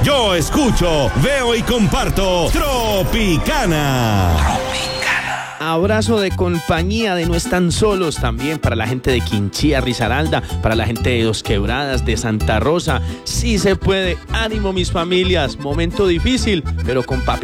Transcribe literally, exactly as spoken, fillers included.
Yo escucho, veo y comparto Tropicana. Abrazo de compañía de No Están Solos también para la gente de Quinchía, Risaralda, para la gente de Dos Quebradas, de Santa Rosa. Sí se puede, ánimo mis familias, momento difícil, pero con papi